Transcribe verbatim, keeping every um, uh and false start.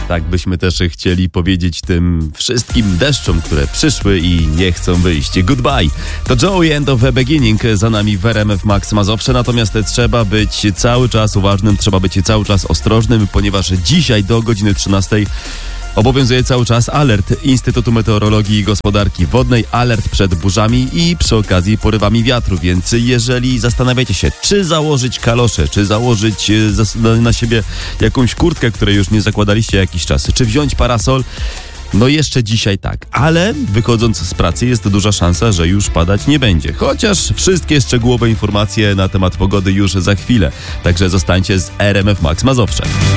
Tak byśmy też chcieli powiedzieć tym wszystkim deszczom, które przyszły i nie chcą wyjść. Goodbye. To Joey and of a Beginning za nami w R M F Max Mazowsze, natomiast trzeba być cały czas uważnym, trzeba być cały czas ostrożnym, ponieważ dzisiaj do godziny trzynastej obowiązuje cały czas alert Instytutu Meteorologii i Gospodarki Wodnej, alert przed burzami i przy okazji porywami wiatru, więc jeżeli zastanawiacie się, czy założyć kalosze, czy założyć na siebie jakąś kurtkę, której już nie zakładaliście jakiś czas, czy wziąć parasol, no jeszcze dzisiaj tak, ale wychodząc z pracy jest duża szansa, że już padać nie będzie. Chociaż wszystkie szczegółowe informacje na temat pogody już za chwilę. Także zostańcie z R M F Max Mazowsze.